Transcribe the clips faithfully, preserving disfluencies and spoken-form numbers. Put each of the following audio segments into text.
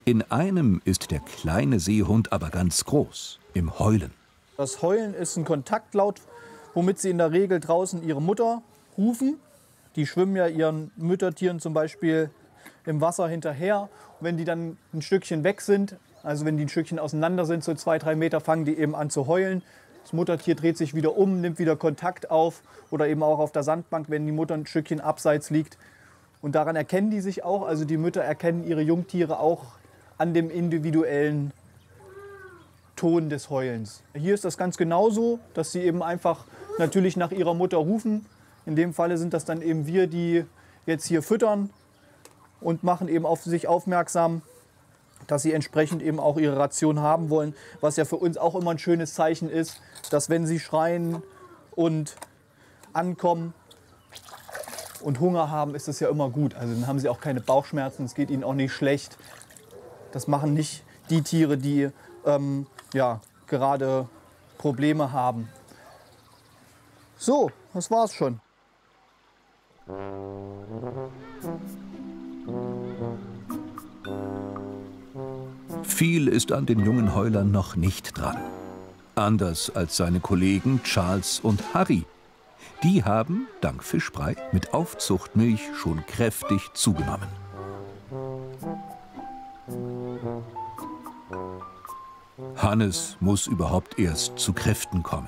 In einem ist der kleine Seehund aber ganz groß, im Heulen. Das Heulen ist ein Kontaktlaut, womit sie in der Regel draußen ihre Mutter rufen. Die schwimmen ja ihren Müttertieren zum Beispiel im Wasser hinterher. Und wenn die dann ein Stückchen weg sind, also wenn die ein Stückchen auseinander sind, so zwei, drei Meter, fangen die eben an zu heulen. Das Muttertier dreht sich wieder um, nimmt wieder Kontakt auf oder eben auch auf der Sandbank, wenn die Mutter ein Stückchen abseits liegt. Und daran erkennen die sich auch, also die Mütter erkennen ihre Jungtiere auch an dem individuellen Ton des Heulens. Hier ist das ganz genauso, dass sie eben einfach natürlich nach ihrer Mutter rufen. In dem Falle sind das dann eben wir, die jetzt hier füttern und machen eben auf sich aufmerksam, dass sie entsprechend eben auch ihre Ration haben wollen, was ja für uns auch immer ein schönes Zeichen ist, dass wenn sie schreien und ankommen und Hunger haben, ist das ja immer gut. Also dann haben sie auch keine Bauchschmerzen, es geht ihnen auch nicht schlecht. Das machen nicht die Tiere, die ähm, ja, gerade Probleme haben. So, das war's schon. Viel ist an den jungen Heulern noch nicht dran. Anders als seine Kollegen Charles und Harry. Die haben, dank Fischbrei, mit Aufzuchtmilch schon kräftig zugenommen. Hannes muss überhaupt erst zu Kräften kommen.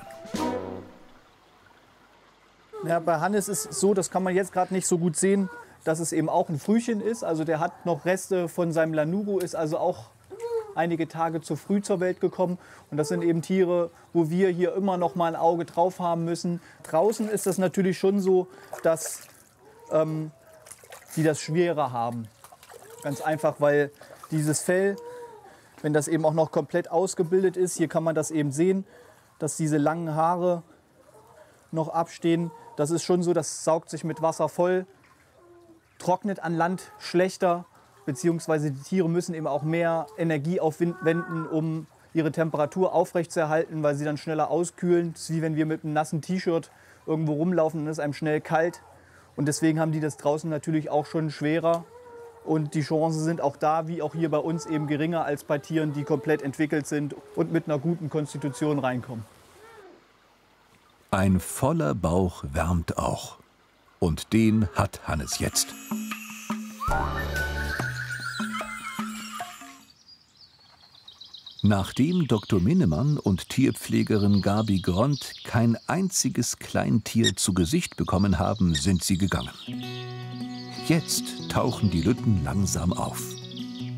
Ja, bei Hannes ist es so, das kann man jetzt gerade nicht so gut sehen, dass es eben auch ein Frühchen ist. Also der hat noch Reste von seinem Lanuro, ist also auch einige Tage zu früh zur Welt gekommen. Und das sind eben Tiere, wo wir hier immer noch mal ein Auge drauf haben müssen. Draußen ist das natürlich schon so, dass ähm, die das schwerer haben. Ganz einfach, weil dieses Fell, wenn das eben auch noch komplett ausgebildet ist, hier kann man das eben sehen, dass diese langen Haare noch abstehen. Das ist schon so, das saugt sich mit Wasser voll, trocknet an Land schlechter, beziehungsweise die Tiere müssen eben auch mehr Energie aufwenden, um ihre Temperatur aufrechtzuerhalten, weil sie dann schneller auskühlen. Das ist wie wenn wir mit einem nassen T-Shirt irgendwo rumlaufen, dann ist einem schnell kalt. Und deswegen haben die das draußen natürlich auch schon schwerer. Und die Chancen sind auch da, wie auch hier bei uns, eben geringer als bei Tieren, die komplett entwickelt sind und mit einer guten Konstitution reinkommen. Ein voller Bauch wärmt auch. Und den hat Hannes jetzt. Nachdem Doktor Minnemann und Tierpflegerin Gabi Gront kein einziges Kleintier zu Gesicht bekommen haben, sind sie gegangen. Jetzt tauchen die Lütten langsam auf.